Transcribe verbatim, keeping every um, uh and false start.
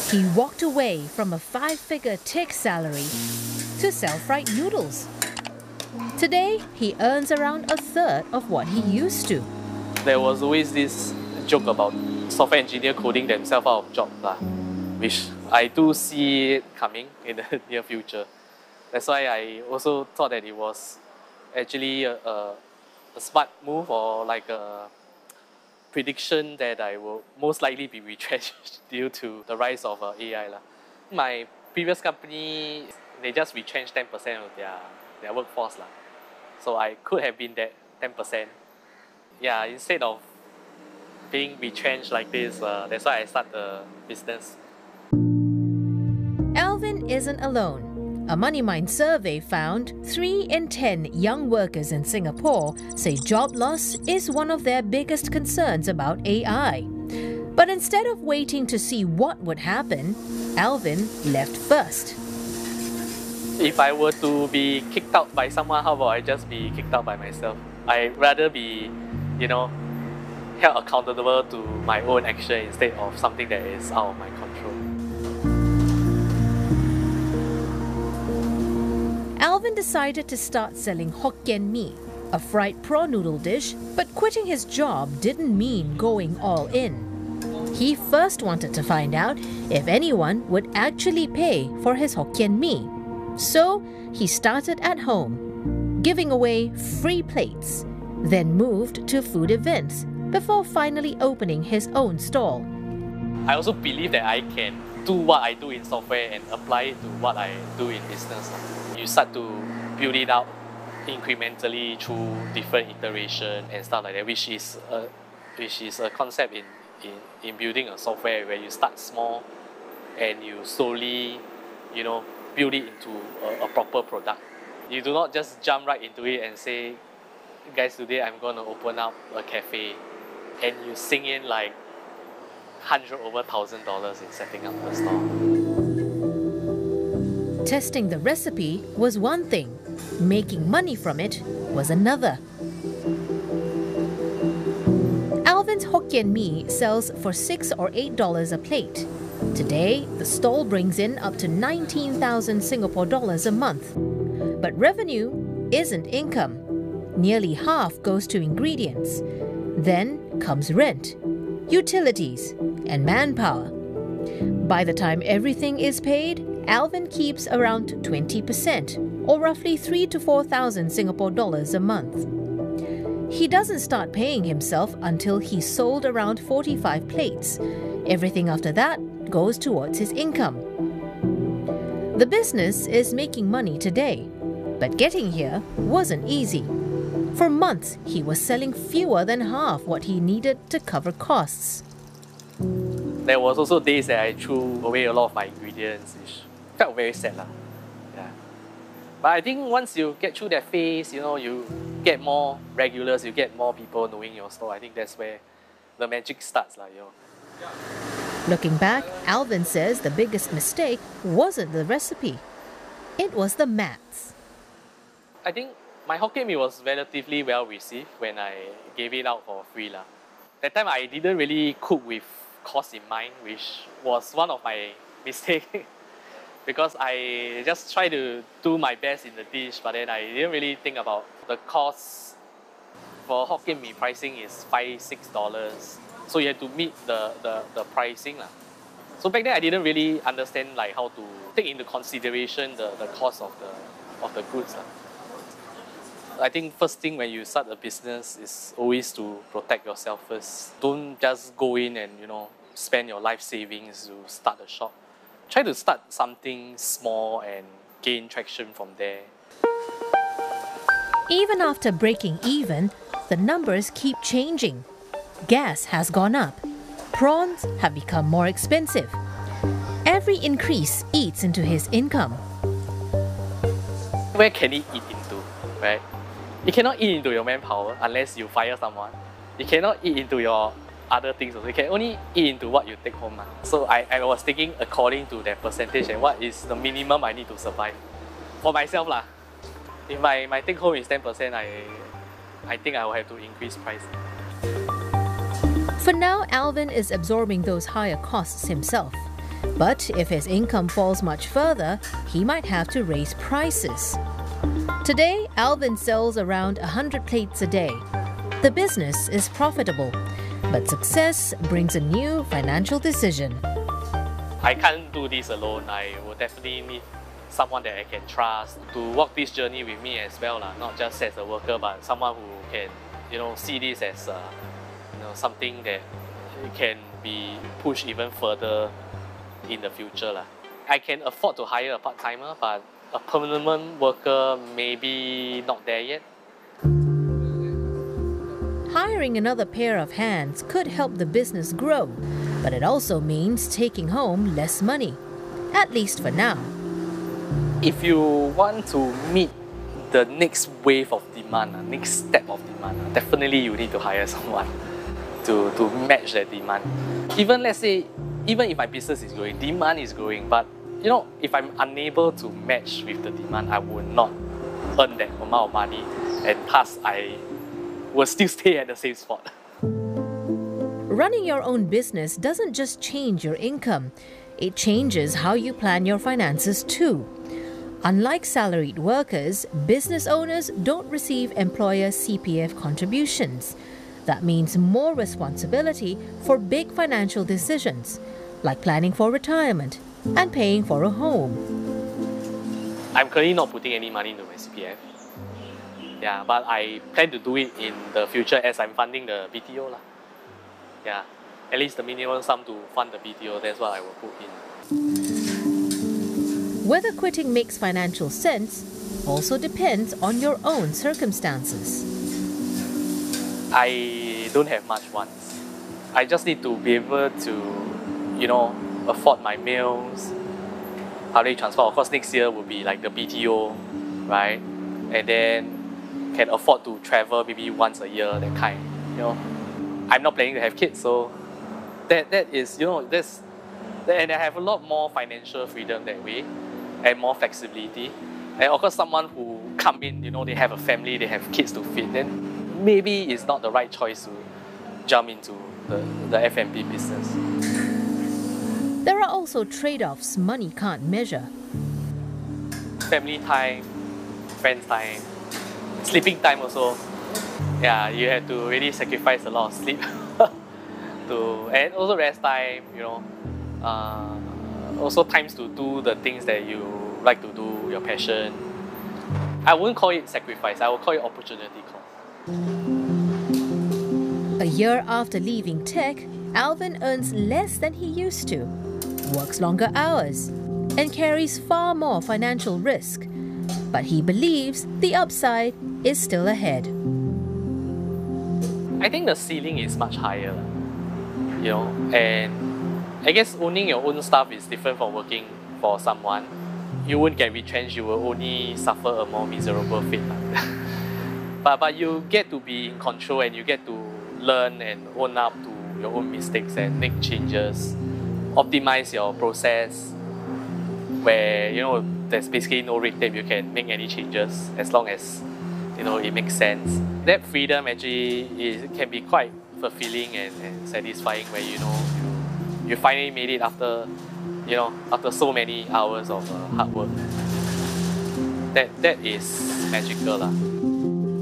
He walked away from a five-figure tech salary to sell fried noodles. Today, he earns around a third of what he used to. There was always this joke about software engineer coding themselves out of job, lah, which I do see it coming in the near future. That's why I also thought that it was actually a, a, a smart move, or like a prediction that I will most likely be retrenched due to the rise of uh, A I. lah. My previous company, they just retrenched ten percent of their, their workforce. lah. So I could have been that ten percent. Yeah, instead of being retrenched like this, uh, that's why I start the business. Alvin isn't alone. A MoneyMind survey found three in ten young workers in Singapore say job loss is one of their biggest concerns about A I. But instead of waiting to see what would happen, Alvin left first. If I were to be kicked out by someone, how about I just be kicked out by myself? I'd rather be, you know, held accountable to my own action instead of something that is out of my control. Alvin decided to start selling Hokkien Mee, a fried prawn noodle dish, but quitting his job didn't mean going all in. He first wanted to find out if anyone would actually pay for his Hokkien Mee. So he started at home, giving away free plates, then moved to food events before finally opening his own stall. I also believe that I can do what I do in software and apply it to what I do in business. You start to build it out incrementally through different iteration and stuff like that, which is a, which is a concept in, in, in building a software where you start small and you slowly, you know, build it into a, a proper product. You do not just jump right into it and say, guys, today I'm going to open up a cafe, and you sink in like hundred over thousand dollars in setting up the store. Testing the recipe was one thing, making money from it was another. Alvin's Hokkien Mee sells for six or eight dollars a plate. Today, the stall brings in up to nineteen thousand Singapore dollars a month. But revenue isn't income. Nearly half goes to ingredients. Then comes rent, utilities, and manpower. By the time everything is paid, Alvin keeps around twenty percent, or roughly three to four thousand Singapore dollars a month. He doesn't start paying himself until he's sold around forty-five plates. Everything after that goes towards his income. The business is making money today, but getting here wasn't easy. For months, he was selling fewer than half what he needed to cover costs. There was also days that I threw away a lot of my ingredients, which felt very sad. lah. Yeah. But I think once you get through that phase, you know, you get more regulars, you get more people knowing your store. I think that's where the magic starts. lah, you know. Looking back, Alvin says the biggest mistake wasn't the recipe. It was the maths. I think my Hokkien Mee was relatively well received when I gave it out for free. lah. That time I didn't really cook with cost in mind, which was one of my mistakes. Because I just tried to do my best in the dish, but then I didn't really think about the cost. For Hokkien Mee, pricing is five, six dollars. So you have to meet the, the, the pricing. lah. So back then I didn't really understand like how to take into consideration the, the cost of the of the goods. lah. I think first thing when you start a business is always to protect yourself first. Don't just go in and, you know, spend your life savings to start a shop. Try to start something small and gain traction from there. Even after breaking even, the numbers keep changing. Gas has gone up. Prawns have become more expensive. Every increase eats into his income. Where can it eat into, right? You cannot eat into your manpower unless you fire someone. You cannot eat into your other things also. You can only eat into what you take home. So I, I was thinking according to that percentage and what is the minimum I need to survive. For myself, lah. If my, my take home is ten percent, I, I think I will have to increase price. For now, Alvin is absorbing those higher costs himself. But if his income falls much further, he might have to raise prices. Today, Alvin sells around one hundred plates a day. The business is profitable, but success brings a new financial decision. I can't do this alone. I will definitely need someone that I can trust to walk this journey with me as well, lah. Not just as a worker, but someone who can, you know, see this as uh, you know, something that can be pushed even further in the future, lah. I can afford to hire a part-timer, but a permanent worker maybe not there yet. Hiring another pair of hands could help the business grow, but it also means taking home less money, at least for now. If you want to meet the next wave of demand, uh, next step of demand, uh, definitely you need to hire someone to, to match that demand. Even let's say, even if my business is growing, demand is growing, but you know, if I'm unable to match with the demand, I will not earn that amount of money, and thus I will still stay at the same spot. Running your own business doesn't just change your income, it changes how you plan your finances too. Unlike salaried workers, business owners don't receive employer C P F contributions. That means more responsibility for big financial decisions, like planning for retirement and paying for a home. I'm currently not putting any money into my C P F. Yeah, but I plan to do it in the future as I'm funding the B T O, lah. Yeah, at least the minimum sum to fund the B T O, that's what I will put in. Whether quitting makes financial sense also depends on your own circumstances. I don't have much wants. I just need to be able to, you know, afford my meals, public transport. Of course, next year will be like the B T O, right? And then can afford to travel maybe once a year, that kind. You know, I'm not planning to have kids, so that that is, you know, that's, and I have a lot more financial freedom that way, and more flexibility. And of course, someone who come in, you know, they have a family, they have kids to feed, then maybe it's not the right choice to jump into the, the F and B business. There are also trade-offs money can't measure. Family time, friends time, sleeping time also. Yeah, you have to really sacrifice a lot of sleep. to and also rest time, you know. Uh, also times to do the things that you like to do, your passion. I wouldn't call it sacrifice, I would call it opportunity cost. A year after leaving tech, Alvin earns less than he used to, works longer hours, and carries far more financial risk. But he believes the upside is still ahead. I think the ceiling is much higher, you know, and I guess owning your own stuff is different from working for someone. You won't get retrenched, you will only suffer a more miserable fate. but, but you get to be in control, and you get to learn and own up to your own mistakes and make changes, optimize your process, where, you know, there's basically no red tape, you can make any changes as long as, you know, it makes sense. That freedom actually is, can be quite fulfilling and, and satisfying, where, you know, you, you finally made it after, you know, after so many hours of uh, hard work. That, that is magical, lah.